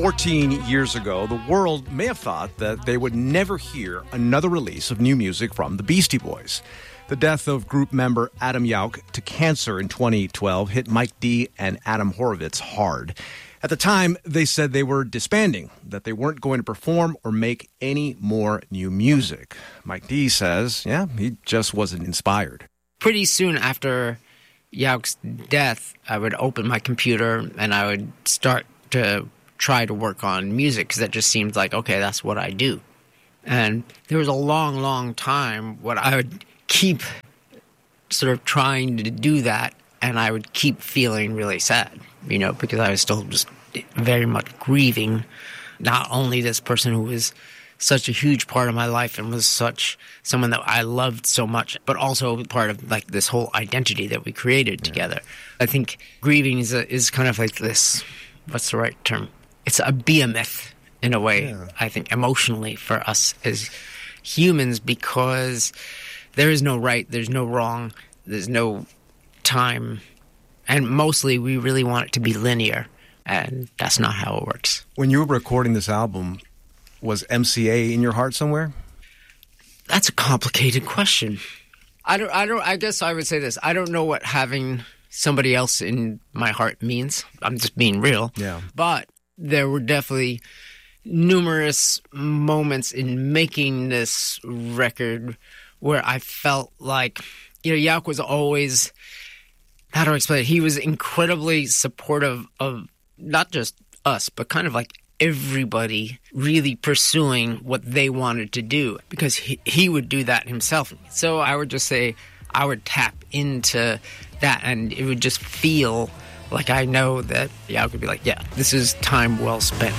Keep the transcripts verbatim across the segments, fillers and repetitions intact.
fourteen years ago, the world may have thought that they would never hear another release of new music from the Beastie Boys. The death of group member Adam Yauch to cancer in twenty twelve hit Mike D and Adam Horovitz hard. At the time, they said they were disbanding, that they weren't going to perform or make any more new music. Mike D says, yeah, he just wasn't inspired. Pretty soon after Yauch's death, I would open my computer and I would start to try to work on music because that just seemed like, okay, that's what I do. And there was a long, long time when I would keep sort of trying to do that, and I would keep feeling really sad, you know, because I was still just very much grieving not only this person who was such a huge part of my life and was such someone that I loved so much, but also part of like this whole identity that we created yeah. together. I think grieving is a, is kind of like this, what's the right term? It's a behemoth in a way, yeah. I think, emotionally for us as humans, because there is no right, there's no wrong, there's no time, and mostly we really want it to be linear, and that's not how it works. When you were recording this album, was M C A in your heart somewhere? That's a complicated question. I don't. I don't. I guess I would say this. I don't know what having somebody else in my heart means. I'm just being real. Yeah. But there were definitely numerous moments in making this record where I felt like, you know, Yauch was always, how do I explain it? He was incredibly supportive of not just us, but kind of like everybody really pursuing what they wanted to do, because he, he would do that himself. So I would just say I would tap into that, and it would just feel like I know that Yauch would be like, yeah, this is time well spent.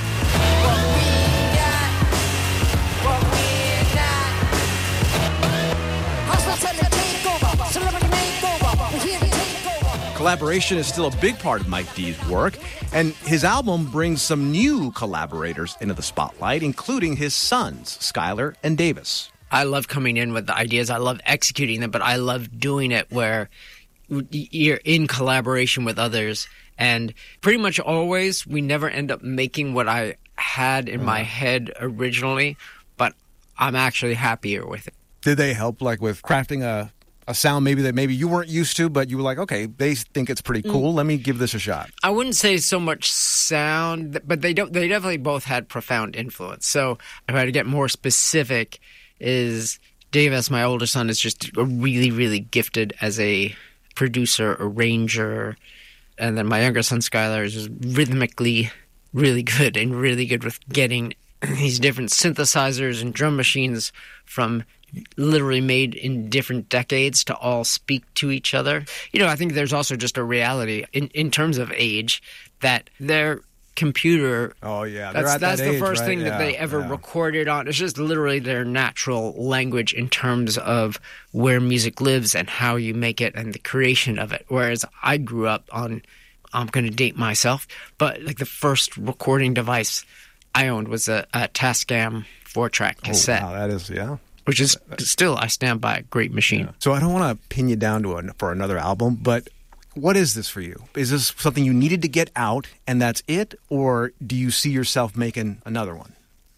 Collaboration is still a big part of Mike D's work, and his album brings some new collaborators into the spotlight, including his sons, Skylar and Davis. I love coming in with the ideas. I love executing them, but I love doing it where you're in collaboration with others. And pretty much always, we never end up making what I had in uh-huh. my head originally, but I'm actually happier with it. Did they help, like, with crafting a... a sound maybe that maybe you weren't used to, but you were like, okay, they think it's pretty cool. Let me give this a shot. I wouldn't say so much sound, but they don't. They definitely both had profound influence. So if I had to get more specific, is Davis, my older son, is just really, really gifted as a producer, arranger. And then my younger son, Skylar, is just rhythmically really good and really good with getting these different synthesizers and drum machines from literally made in different decades to all speak to each other. You know, I think there's also just a reality in, in terms of age that their computer... Oh, yeah. That's, at that's that the age, first right? thing yeah, that they ever yeah. recorded on. It's just literally their natural language in terms of where music lives and how you make it and the creation of it. Whereas I grew up on... I'm going to date myself, but like the first recording device I owned was a, a Tascam four-track cassette. Oh, wow, that is, yeah. Which is still, I stand by, a great machine. Yeah. So I don't want to pin you down to a, for another album, but what is this for you? Is this something you needed to get out and that's it? Or do you see yourself making another one?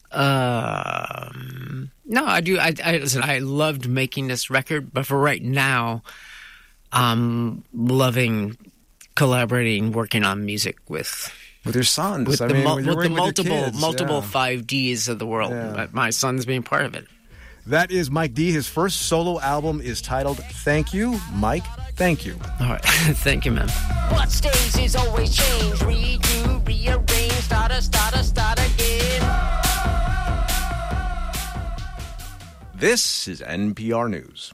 Um, no, I do. I, I, listen, I loved making this record, but for right now, I'm loving collaborating, working on music with... With your sons. With I the, mean, mul- with with the with multiple kids, multiple yeah. five Ds of the world. Yeah. My son's being part of it. That is Mike D. His first solo album is titled Thank You. Mike, thank you. All right. Thank you, man. What stays is always change. Redo, rearrange, start, start, start again. This is N P R News.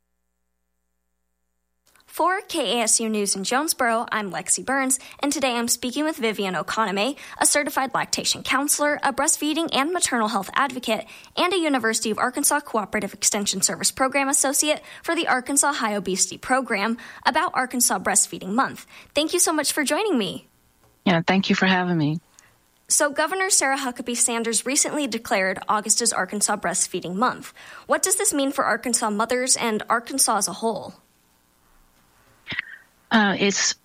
For K A S U News in Jonesboro, I'm Lexi Burns, and today I'm speaking with Vivian Okonome, a certified lactation counselor, a breastfeeding and maternal health advocate, and a University of Arkansas Cooperative Extension Service Program Associate for the Arkansas High Obesity Program, about Arkansas Breastfeeding Month. Thank you so much for joining me. Yeah, thank you for having me. So Governor Sarah Huckabee Sanders recently declared August as Arkansas Breastfeeding Month. What does this mean for Arkansas mothers and Arkansas as a whole? Uh, it's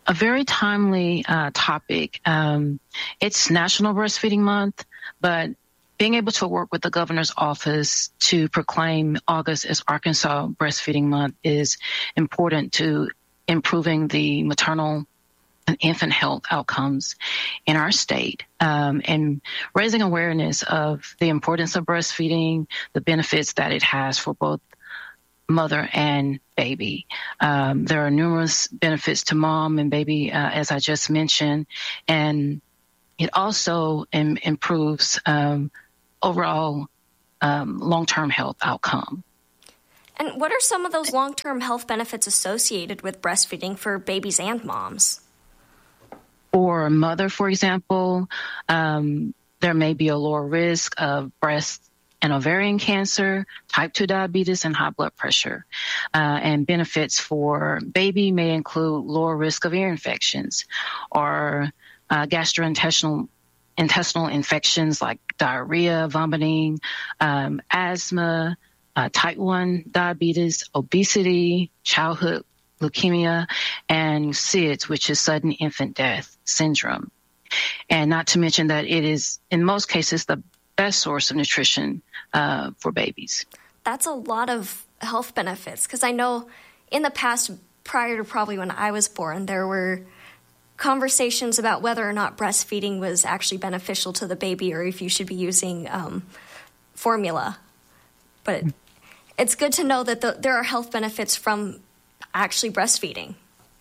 a very timely uh, topic. Um, it's National Breastfeeding Month, but being able to work with the governor's office to proclaim August as Arkansas Breastfeeding Month is important to improving the maternal and infant health outcomes in our state, um, and raising awareness of the importance of breastfeeding, the benefits that it has for both mother and baby. Um, there are numerous benefits to mom and baby, uh, as I just mentioned, and it also im- improves um, overall um, long-term health outcome. And what are some of those long-term health benefits associated with breastfeeding for babies and moms? For a mother, for example, um, there may be a lower risk of breast and ovarian cancer, type two diabetes, and high blood pressure. Uh, and benefits for baby may include lower risk of ear infections or uh, gastrointestinal intestinal infections like diarrhea, vomiting, um, asthma, uh, type one diabetes, obesity, childhood leukemia, and S I D S, which is sudden infant death syndrome. And not to mention that it is, in most cases, the best source of nutrition uh, for babies. That's a lot of health benefits, because I know in the past, prior to probably when I was born, there were conversations about whether or not breastfeeding was actually beneficial to the baby or if you should be using um, formula. But it's good to know that the, there are health benefits from actually breastfeeding.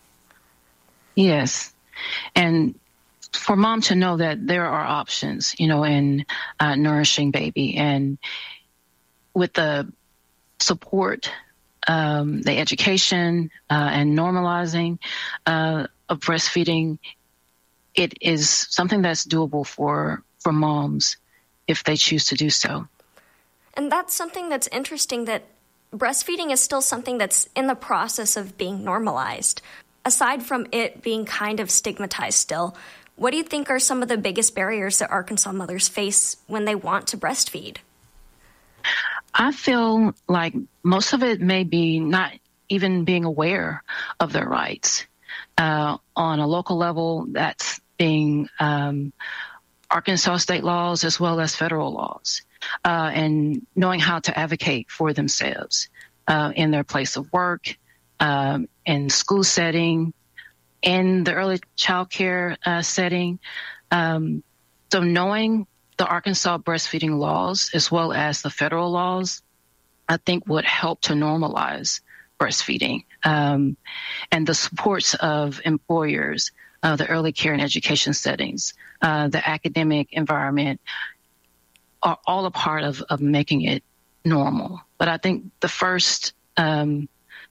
Yes. And for mom to know that there are options, you know, in uh, nourishing baby, and with the support, um, the education, uh, and normalizing uh, of breastfeeding, it is something that's doable for, for moms if they choose to do so. And that's something that's interesting, that breastfeeding is still something that's in the process of being normalized. Aside from it being kind of stigmatized still, what do you think are some of the biggest barriers that Arkansas mothers face when they want to breastfeed? I feel like most of it may be not even being aware of their rights. Uh, on a local level, that's being um, Arkansas state laws as well as federal laws, uh, and knowing how to advocate for themselves uh, in their place of work, um, in school setting, in the early child care uh, setting. Um, so knowing the Arkansas breastfeeding laws as well as the federal laws, I think would help to normalize breastfeeding, um, and the supports of employers, uh, the early care and education settings, uh, the academic environment are all a part of, of making it normal. But I think the first um,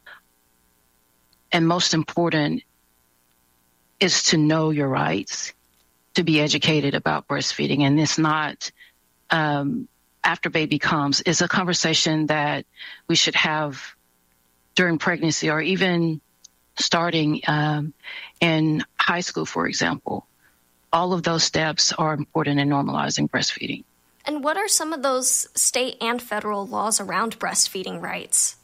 and most important is to know your rights, to be educated about breastfeeding. And it's not um, after baby comes. It's a conversation that we should have during pregnancy, or even starting um, in high school, for example. All of those steps are important in normalizing breastfeeding. And what are some of those state and federal laws around breastfeeding rights?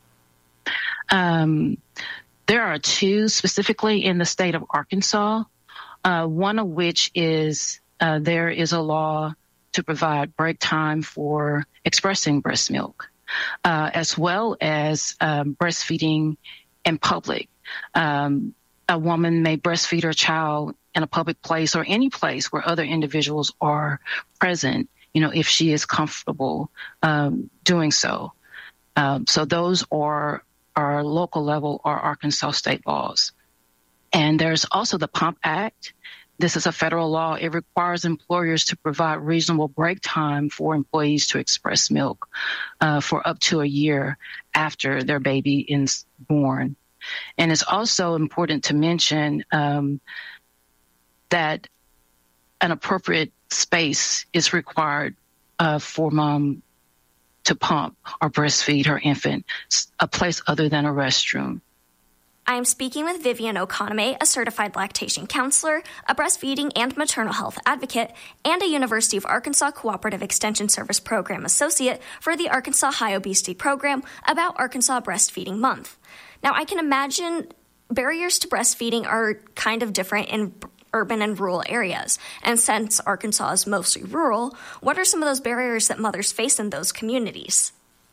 Um, there are two specifically in the state of Arkansas, uh, one of which is uh, there is a law to provide break time for expressing breast milk, uh, as well as um, breastfeeding in public. Um, a woman may breastfeed her child in a public place or any place where other individuals are present, you know, if she is comfortable um, doing so. Um, so those are our local level or Arkansas state laws. And there's also the Pump Act. This is a federal law. It requires employers to provide reasonable break time for employees to express milk uh, for up to a year after their baby is born. And it's also important to mention um, that an appropriate space is required uh, for mom to pump or breastfeed her infant, a place other than a restroom. I am speaking with Vivian Okonome, a certified lactation counselor, a breastfeeding and maternal health advocate, and a University of Arkansas Cooperative Extension Service Program Associate for the Arkansas High Obesity Program, about Arkansas Breastfeeding Month. Now, I can imagine barriers to breastfeeding are kind of different in urban and rural areas. And since Arkansas is mostly rural, what are some of those barriers that mothers face in those communities?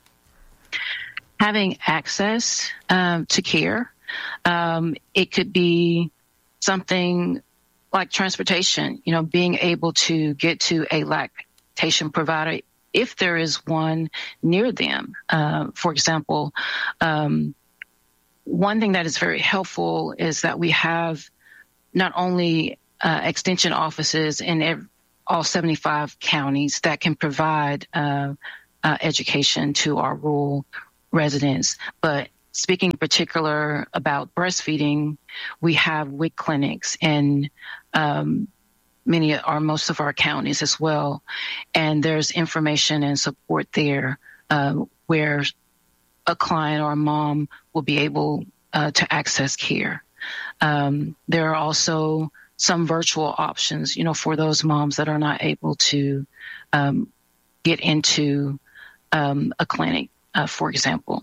Having access um, to care. Um, it could be something like transportation, you know, being able to get to a lactation provider if there is one near them. Uh, for example, um, one thing that is very helpful is that we have not only uh, extension offices in every, all seventy-five counties that can provide uh, uh, education to our rural residents, but speaking in particular about breastfeeding, we have W I C clinics in um, many or most of our counties as well. And there's information and support there uh, where a client or a mom will be able uh, to access care. Um, there are also some virtual options, you know, for those moms that are not able to um, get into um, a clinic, uh, for example.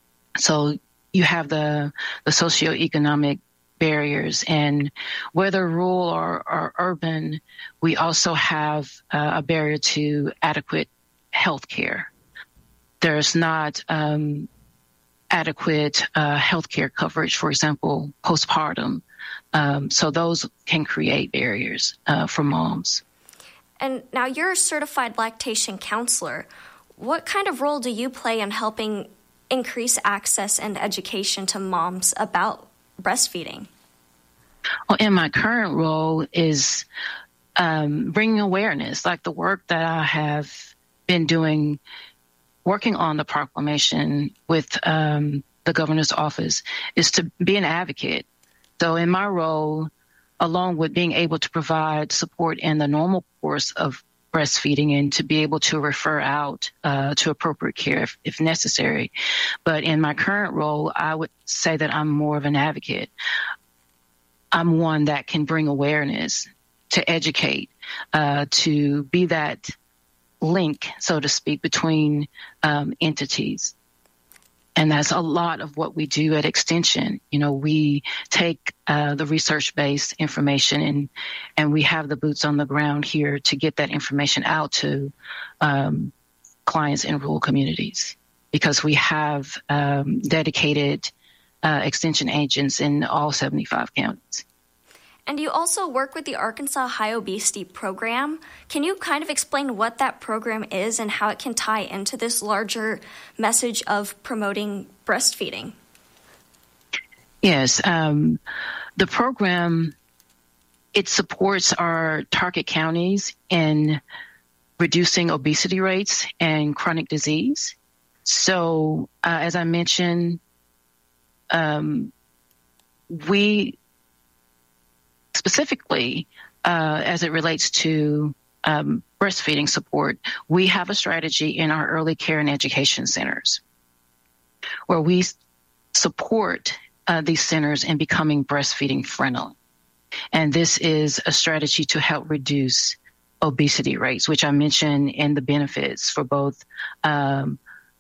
So you have the, the socioeconomic barriers, and whether rural or, or urban, we also have uh, a barrier to adequate health care. There's not um, adequate uh, health care coverage, for example, postpartum. Um, so those can create barriers uh, for moms. And now you're a certified lactation counselor. What kind of role do you play in helping increase access and education to moms about breastfeeding? Well, in my current role is um, bringing awareness, like the work that I have been doing, working on the proclamation with um, the governor's office, is to be an advocate. So in my role, along with being able to provide support in the normal course of breastfeeding and to be able to refer out uh, to appropriate care if, if necessary. But in my current role, I would say that I'm more of an advocate. I'm one that can bring awareness, to educate, uh, to be that link, so to speak, between um, entities. And that's a lot of what we do at Extension. You know, we take uh, the research-based information and and we have the boots on the ground here to get that information out to um, clients in rural communities, because we have um, dedicated uh, Extension agents in all seventy-five counties. And you also work with the Arkansas High Obesity Program. Can you kind of explain what that program is and how it can tie into this larger message of promoting breastfeeding? Yes. Um, the program, it supports our target counties in reducing obesity rates and chronic disease. So, uh, as I mentioned, um, we specifically, uh, as it relates to um, breastfeeding support, we have a strategy in our early care and education centers where we support uh, these centers in becoming breastfeeding friendly. And this is a strategy to help reduce obesity rates, which I mentioned in the benefits for both um,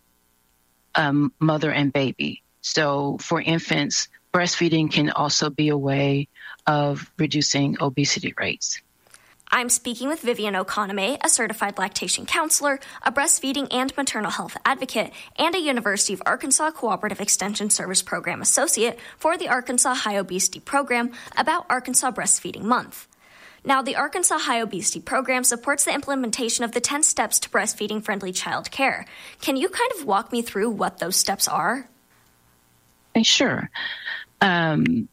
um, mother and baby. So for infants, breastfeeding can also be a way of reducing obesity rates. I'm speaking with Vivian Okonome, a certified lactation counselor, a breastfeeding and maternal health advocate, and a University of Arkansas Cooperative Extension Service Program Associate for the Arkansas High Obesity Program, about Arkansas Breastfeeding Month. Now, the Arkansas High Obesity Program supports the implementation of the ten steps to breastfeeding-friendly child care. Can you kind of walk me through what those steps are? Sure. Um,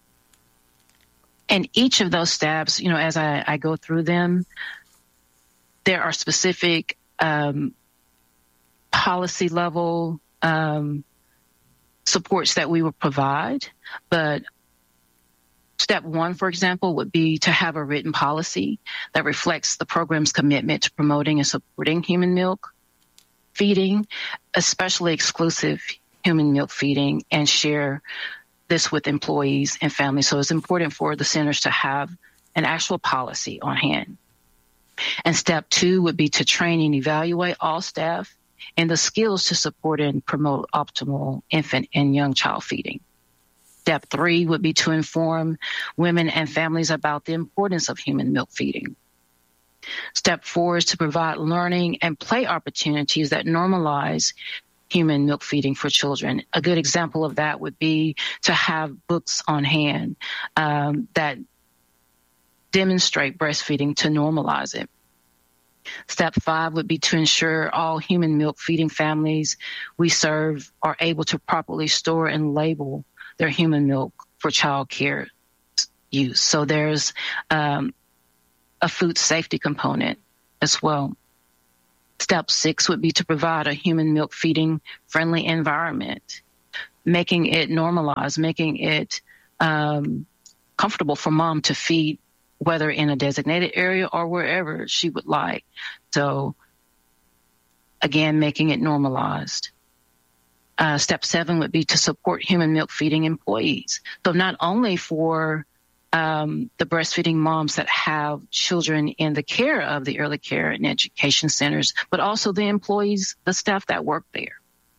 and each of those steps, you know, as I, I go through them, there are specific um, policy level um, supports that we will provide. But step one, for example, would be to have a written policy that reflects the program's commitment to promoting and supporting human milk feeding, especially exclusive human milk feeding, and share this with employees and families. So it's important for the centers to have an actual policy on hand. And step two would be to train and evaluate all staff and the skills to support and promote optimal infant and young child feeding. Step three would be to inform women and families about the importance of human milk feeding. Step four is to provide learning and play opportunities that normalize human milk feeding for children. A good example of that would be to have books on hand um, that demonstrate breastfeeding to normalize it. Step five would be to ensure all human milk feeding families we serve are able to properly store and label their human milk for child care use. So there's um, a food safety component as well. Step six would be to provide a human milk feeding friendly environment, making it normalized, making it um, comfortable for mom to feed, whether in a designated area or wherever she would like. So again, making it normalized. Uh, step seven would be to support human milk feeding employees. So not only for um, the breastfeeding moms that have children in the care of the early care and education centers, but also the employees, the staff that work there.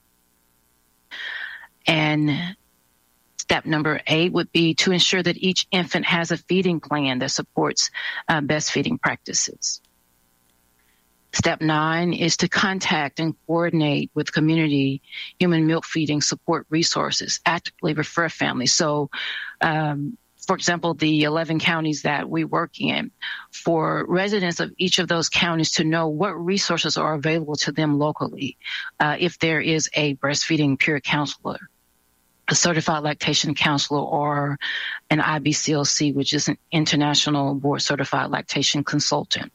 And step number eight would be to ensure that each infant has a feeding plan that supports uh, best feeding practices. Step nine is to contact and coordinate with community human milk feeding support resources, actively refer families. So, um, for example, the eleven counties that we work in, for residents of each of those counties to know what resources are available to them locally, uh, if there is a breastfeeding peer counselor, a certified lactation counselor, or an I B C L C, which is an international board certified lactation consultant.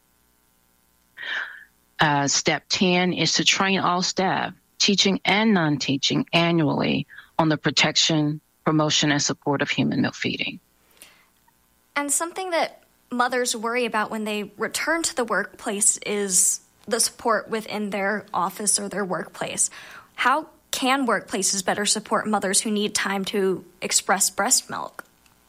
Uh, step ten is to train all staff, teaching and non-teaching, annually on the protection, promotion, and support of human milk feeding. And something that mothers worry about when they return to the workplace is the support within their office or their workplace. How can workplaces better support mothers who need time to express breast milk?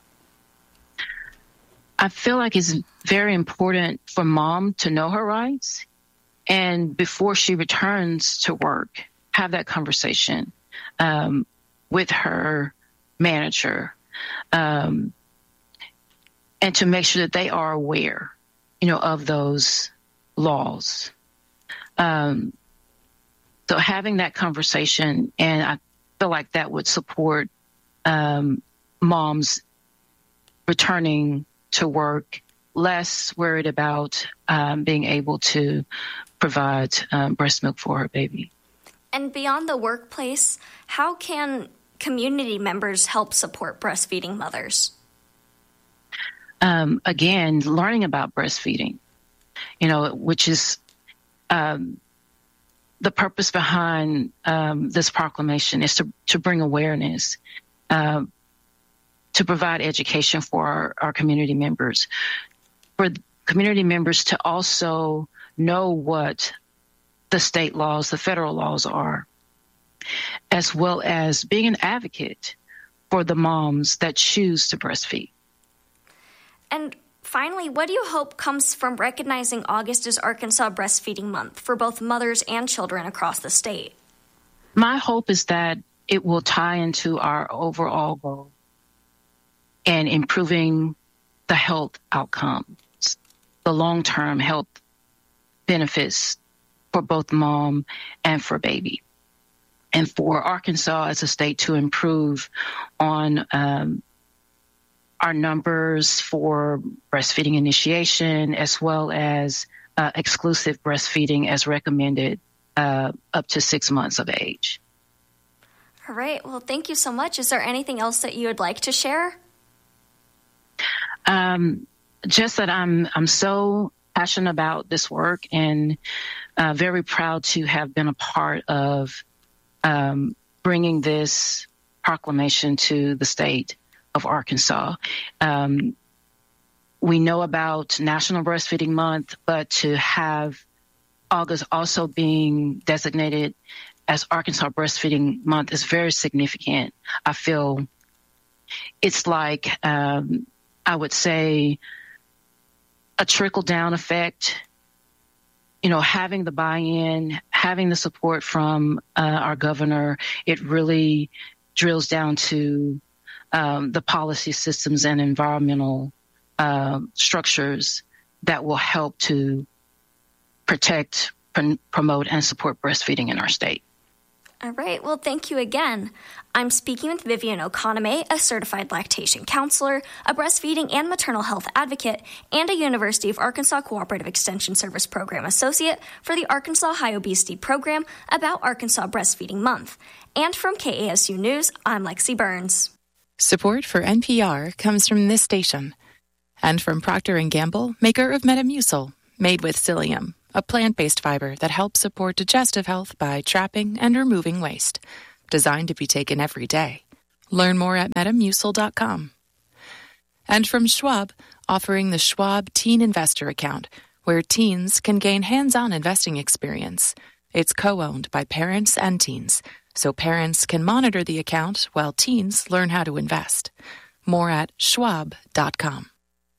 I feel like it's very important for mom to know her rights, and before she returns to work, have that conversation um, with her manager, um, and to make sure that they are aware, you know, of those laws. Um, So having that conversation, and I feel like that would support um, moms returning to work, less worried about um, being able to provide um, breast milk for her baby. And beyond the workplace, how can community members help support breastfeeding mothers? Um, again, learning about breastfeeding, you know, which is um, the purpose behind um, this proclamation is to, to bring awareness, uh, to provide education for our, our community members, for community members to also know what the state laws, the federal laws are, as well as being an advocate for the moms that choose to breastfeed. And finally, what do you hope comes from recognizing August as Arkansas Breastfeeding Month for both mothers and children across the state? My hope is that it will tie into our overall goal and improving the health outcomes, the long-term health benefits for both mom and for baby, and for Arkansas as a state to improve on um, our numbers for breastfeeding initiation, as well as uh, exclusive breastfeeding as recommended uh, up to six months of age. All right. Well, thank you so much. Is there anything else that you would like to share? Um, just that I'm I'm so passionate about this work, and uh, very proud to have been a part of um, bringing this proclamation to the state of Arkansas. Um, we know about National Breastfeeding Month, but to have August also being designated as Arkansas Breastfeeding Month is very significant. I feel it's like, um, I would say, a trickle-down effect. You know, having the buy-in, having the support from uh, our governor, it really drills down to um, the policy systems and environmental uh, structures that will help to protect, pr- promote, and support breastfeeding in our state. All right. Well, thank you again. I'm speaking with Vivian Okonome, a certified lactation counselor, a breastfeeding and maternal health advocate, and a University of Arkansas Cooperative Extension Service Program Associate for the Arkansas High Obesity Program about Arkansas Breastfeeding Month. And from K A S U News, I'm Lexi Burns. Support for N P R comes from this station and from Procter and Gamble, maker of Metamucil, made with psyllium, a plant-based fiber that helps support digestive health by trapping and removing waste. Designed to be taken every day. Learn more at metamucil dot com. And from Schwab, offering the Schwab Teen Investor Account, where teens can gain hands-on investing experience. It's co-owned by parents and teens, so parents can monitor the account while teens learn how to invest. More at schwab dot com.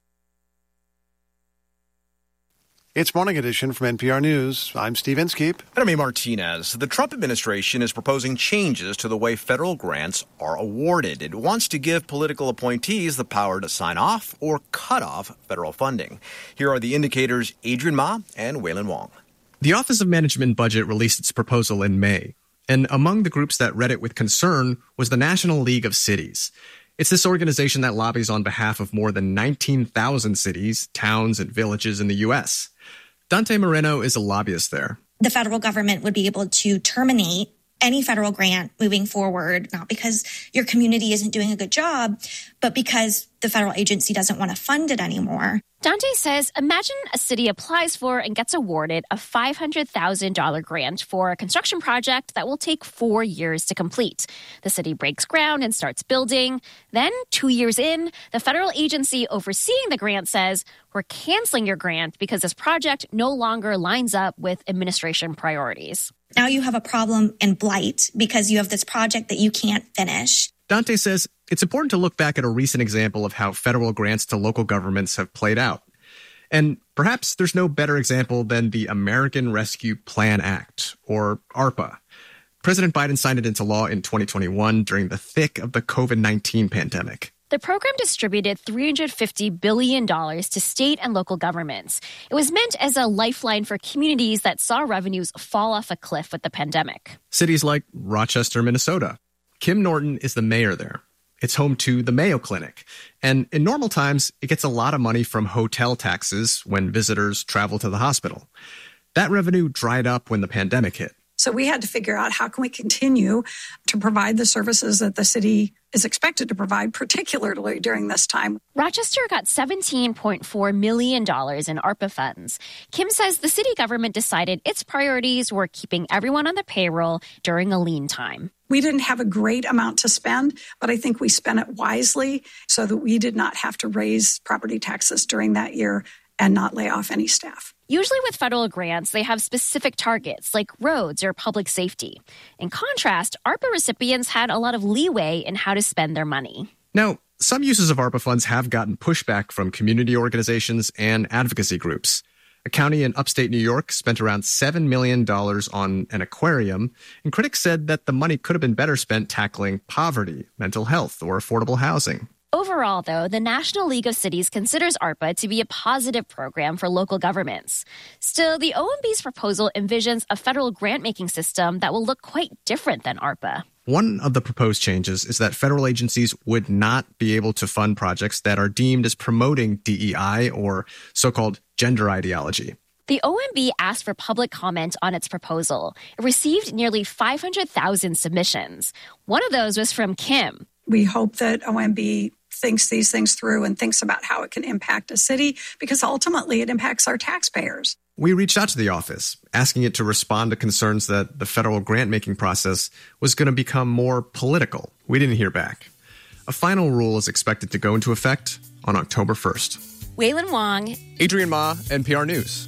It's Morning Edition from N P R News. I'm Steve Inskeep. And I'm A. Martinez. The Trump administration is proposing changes to the way federal grants are awarded. It wants to give political appointees the power to sign off or cut off federal funding. Here are the indicators, Adrian Ma and Waylon Wong. The Office of Management and Budget released its proposal in May, and among the groups that read it with concern was the National League of Cities. It's this organization that lobbies on behalf of more than nineteen thousand cities, towns, and villages in the U S Dante Moreno is a lobbyist there. The federal government would be able to terminate any federal grant moving forward, not because your community isn't doing a good job, but because the federal agency doesn't want to fund it anymore. Dante says, imagine a city applies for and gets awarded a five hundred thousand dollars grant for a construction project that will take four years to complete. The city breaks ground and starts building. Then, two years in, the federal agency overseeing the grant says, we're canceling your grant because this project no longer lines up with administration priorities. Now you have a problem in blight because you have this project that you can't finish. Dante says it's important to look back at a recent example of how federal grants to local governments have played out. And perhaps there's no better example than the American Rescue Plan Act, or ARPA. President Biden signed it into law in twenty twenty-one during the thick of the covid nineteen pandemic. The program distributed three hundred fifty billion dollars to state and local governments. It was meant as a lifeline for communities that saw revenues fall off a cliff with the pandemic. Cities like Rochester, Minnesota. Kim Norton is the mayor there. It's home to the Mayo Clinic. And in normal times, it gets a lot of money from hotel taxes when visitors travel to the hospital. That revenue dried up when the pandemic hit. So we had to figure out how can we continue to provide the services that the city is expected to provide, particularly during this time. Rochester got seventeen point four million dollars in ARPA funds. Kim says the city government decided its priorities were keeping everyone on the payroll during a lean time. We didn't have a great amount to spend, but I think we spent it wisely so that we did not have to raise property taxes during that year and not lay off any staff. Usually with federal grants, they have specific targets like roads or public safety. In contrast, ARPA recipients had a lot of leeway in how to spend their money. Now, some uses of ARPA funds have gotten pushback from community organizations and advocacy groups. A county in upstate New York spent around seven million dollars on an aquarium, and critics said that the money could have been better spent tackling poverty, mental health, or affordable housing. Overall, though, the National League of Cities considers ARPA to be a positive program for local governments. Still, the O M B's proposal envisions a federal grant-making system that will look quite different than ARPA. One of the proposed changes is that federal agencies would not be able to fund projects that are deemed as promoting D E I or so-called gender ideology. The O M B asked for public comment on its proposal. It received nearly five hundred thousand submissions. One of those was from Kim. We hope that O M B thinks these things through and thinks about how it can impact a city, because ultimately it impacts our taxpayers. We reached out to the office, asking it to respond to concerns that the federal grant-making process was going to become more political. We didn't hear back. A final rule is expected to go into effect on October first. Waylon Wong, Adrian Ma, N P R News.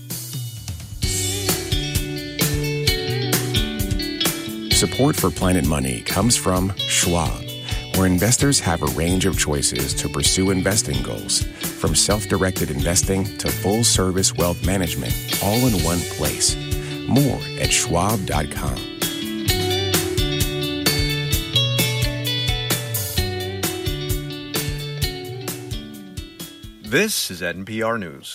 Support for Planet Money comes from Schwab, where investors have a range of choices to pursue investing goals, from self-directed investing to full-service wealth management, all in one place. More at schwab dot com. This is N P R News.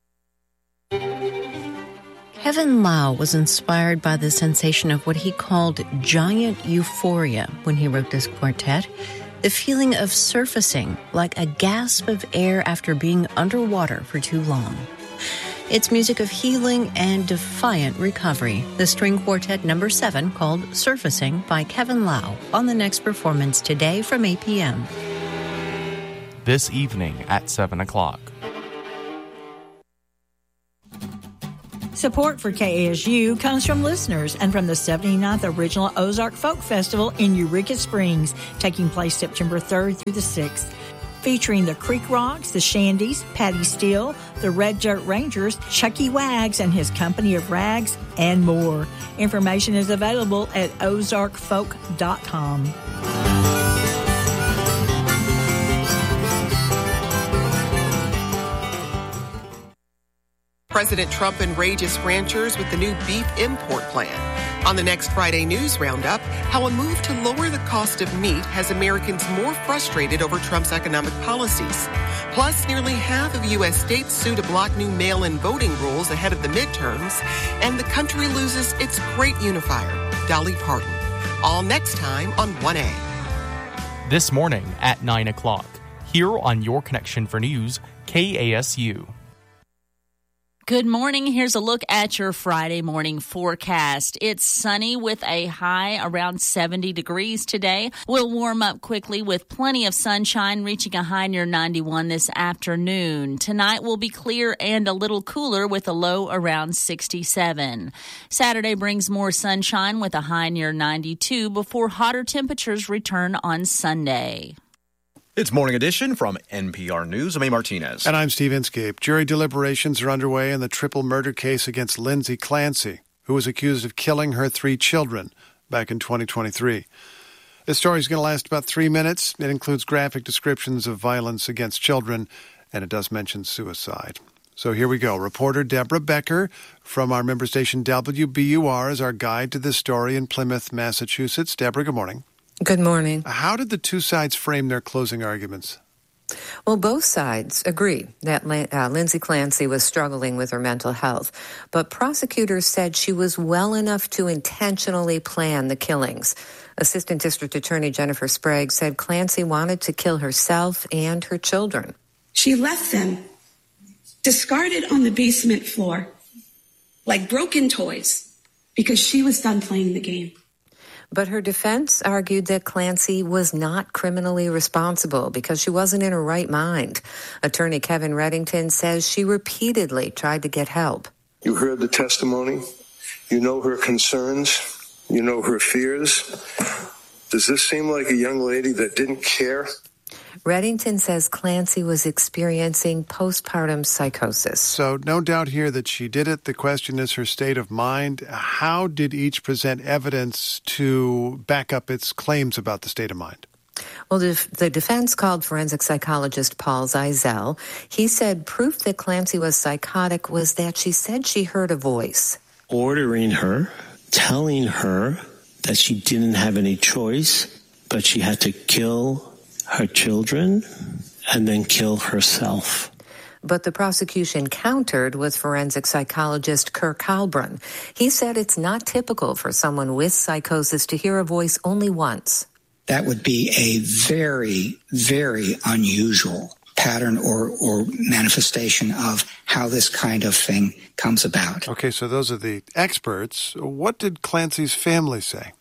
Kevin Lau was inspired by the sensation of what he called giant euphoria when he wrote this quartet. The feeling of surfacing, like a gasp of air after being underwater for too long. It's music of healing and defiant recovery. The string quartet number seven, called Surfacing by Kevin Lau, on the next performance today from eight p.m. This evening at seven o'clock. Support for K A S U comes from listeners and from the seventy-ninth Original Ozark Folk Festival in Eureka Springs, taking place September third through the sixth. Featuring the Creek Rocks, the Shandies, Patty Steele, the Red Dirt Rangers, Chucky Wags and his company of rags, and more. Information is available at ozark folk dot com. President Trump enrages ranchers with the new beef import plan. On the next Friday News Roundup, how a move to lower the cost of meat has Americans more frustrated over Trump's economic policies. Plus, nearly half of U S states sue to block new mail-in voting rules ahead of the midterms, and the country loses its great unifier, Dolly Parton. All next time on one A. This morning at nine o'clock, here on Your Connection for News, K A S U. Good morning. Here's a look at your Friday morning forecast. It's sunny with a high around seventy degrees today. We'll warm up quickly with plenty of sunshine, reaching a high near ninety-one this afternoon. Tonight will be clear and a little cooler with a low around sixty-seven. Saturday brings more sunshine with a high near ninety-two before hotter temperatures return on Sunday. It's Morning Edition from N P R News. I'm A. Martinez. And I'm Steve Inscape. Jury deliberations are underway in the triple murder case against Lindsay Clancy, who was accused of killing her three children back in twenty twenty-three. This story is going to last about three minutes. It includes graphic descriptions of violence against children, and it does mention suicide. So here we go. Reporter Deborah Becker from our member station W B U R is our guide to this story in Plymouth, Massachusetts. Deborah, good morning. Good morning. How did the two sides frame their closing arguments? Well, both sides agree that uh, Lindsay Clancy was struggling with her mental health, but prosecutors said she was well enough to intentionally plan the killings. Assistant District Attorney Jennifer Sprague said Clancy wanted to kill herself and her children. She left them discarded on the basement floor like broken toys because she was done playing the game. But her defense argued that Clancy was not criminally responsible because she wasn't in her right mind. Attorney Kevin Reddington says she repeatedly tried to get help. You heard the testimony. You know her concerns. You know her fears. Does this seem like a young lady that didn't care? Reddington says Clancy was experiencing postpartum psychosis. So no doubt here that she did it. The question is her state of mind. How did each present evidence to back up its claims about the state of mind? Well, the, the defense called forensic psychologist Paul Zeisel. He said proof that Clancy was psychotic was that she said she heard a voice ordering her, telling her that she didn't have any choice, but she had to kill her children and then kill herself. But the prosecution countered with forensic psychologist Kirk Halbrun. He said it's not typical for someone with psychosis to hear a voice only once. That would be a very, very unusual pattern or, or manifestation of how this kind of thing comes about. Okay, so those are the experts. What did Clancy's family say?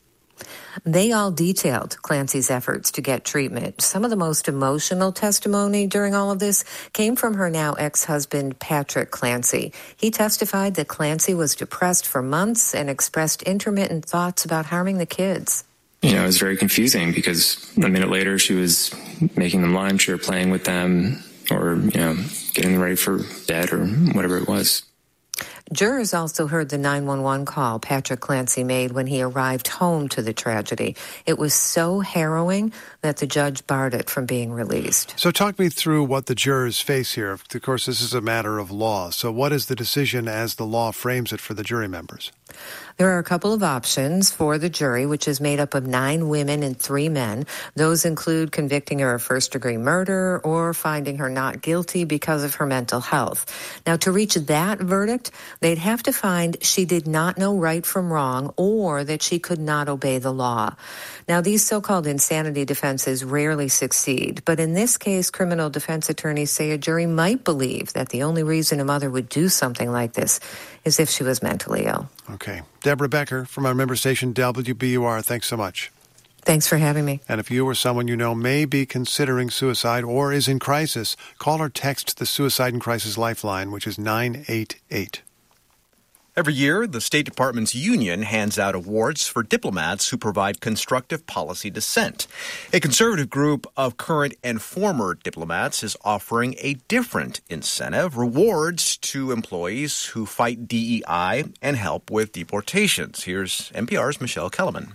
They all detailed Clancy's efforts to get treatment. Some of the most emotional testimony during all of this came from her now ex-husband, Patrick Clancy. He testified that Clancy was depressed for months and expressed intermittent thoughts about harming the kids. You know, it was very confusing because a minute later she was making them lunch or playing with them or, you know, getting them ready for bed or whatever it was. Jurors also heard the nine one one call Patrick Clancy made when he arrived home to the tragedy. It was so harrowing that the judge barred it from being released. So talk me through what the jurors face here. Of course, this is a matter of law. So what is the decision as the law frames it for the jury members? There are a couple of options for the jury, which is made up of nine women and three men. Those include convicting her of first-degree murder or finding her not guilty because of her mental health. Now, to reach that verdict, they'd have to find she did not know right from wrong or that she could not obey the law. Now, these so-called insanity defenses rarely succeed, but in this case, criminal defense attorneys say a jury might believe that the only reason a mother would do something like this is if she was mentally ill. Okay. Deborah Becker from our member station W B U R, thanks so much. Thanks for having me. And if you or someone you know may be considering suicide or is in crisis, call or text the Suicide and Crisis Lifeline, which is nine eight eight. Every year, the State Department's union hands out awards for diplomats who provide constructive policy dissent. A conservative group of current and former diplomats is offering a different incentive, rewards to employees who fight D E I and help with deportations. Here's N P R's Michelle Kellerman.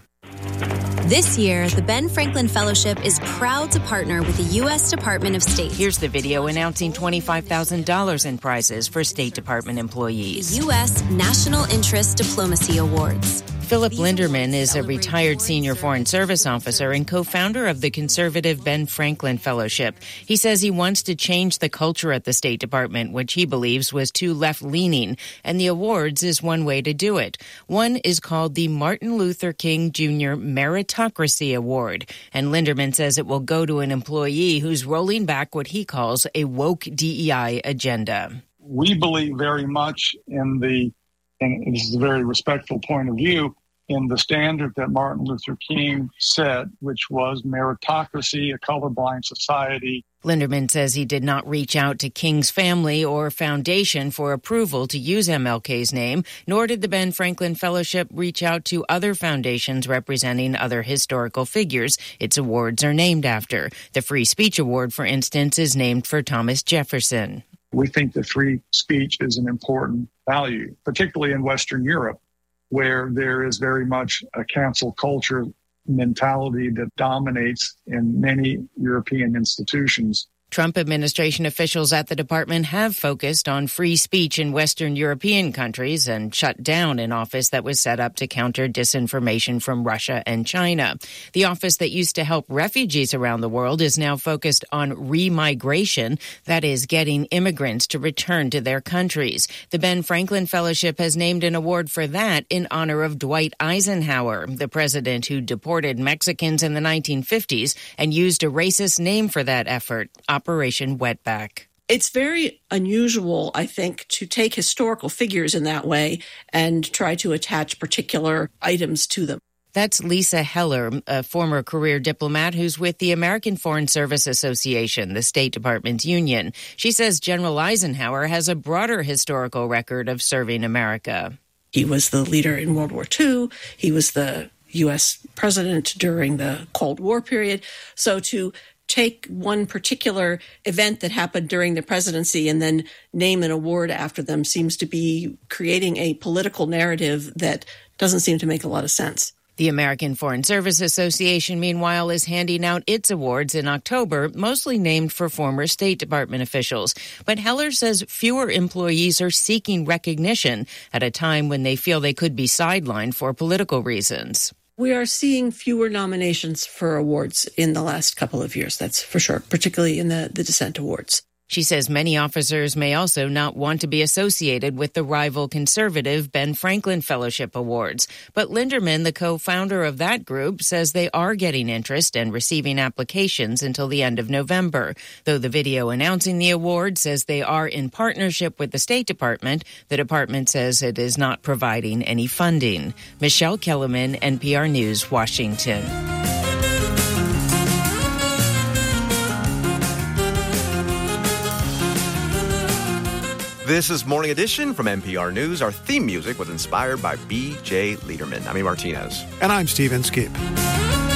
This year, the Ben Franklin Fellowship is proud to partner with the U S Department of State. Here's the video announcing twenty-five thousand dollars in prizes for State Department employees. The U S National Interest Diplomacy Awards. Philip Linderman is a retired senior foreign service officer and co-founder of the conservative Ben Franklin Fellowship. He says he wants to change the culture at the State Department, which he believes was too left-leaning, and the awards is one way to do it. One is called the Martin Luther King Junior Meritocracy Award, and Linderman says it will go to an employee who's rolling back what he calls a woke D E I agenda. We believe very much in the and this is a very respectful point of view, in the standard that Martin Luther King set, which was meritocracy, a colorblind society. Linderman says he did not reach out to King's family or foundation for approval to use M L K's name, nor did the Ben Franklin Fellowship reach out to other foundations representing other historical figures its awards are named after. The Free Speech Award, for instance, is named for Thomas Jefferson. We think that free speech is an important value, particularly in Western Europe, where there is very much a cancel culture mentality that dominates in many European institutions. Trump administration officials at the department have focused on free speech in Western European countries and shut down an office that was set up to counter disinformation from Russia and China. The office that used to help refugees around the world is now focused on remigration, that is, getting immigrants to return to their countries. The Ben Franklin Fellowship has named an award for that in honor of Dwight Eisenhower, the president who deported Mexicans in the nineteen fifties and used a racist name for that effort, Operation Wetback. It's very unusual, I think, to take historical figures in that way and try to attach particular items to them. That's Lisa Heller, a former career diplomat who's with the American Foreign Service Association, the State Department's union. She says General Eisenhower has a broader historical record of serving America. He was the leader in World War Two. He was the U S president during the Cold War period. So to take one particular event that happened during the presidency and then name an award after them seems to be creating a political narrative that doesn't seem to make a lot of sense. The American Foreign Service Association, meanwhile, is handing out its awards in October, mostly named for former State Department officials. But Heller says fewer employees are seeking recognition at a time when they feel they could be sidelined for political reasons. We are seeing fewer nominations for awards in the last couple of years, that's for sure, particularly in the, the dissent awards. She says many officers may also not want to be associated with the rival conservative Ben Franklin Fellowship Awards. But Linderman, the co-founder of that group, says they are getting interest and receiving applications until the end of November. Though the video announcing the award says they are in partnership with the State Department, the department says it is not providing any funding. Michelle Kellerman, N P R News, Washington. This is Morning Edition from N P R News. Our theme music was inspired by B J Liederman. I'm E. Martinez. And I'm Steve Inskeep.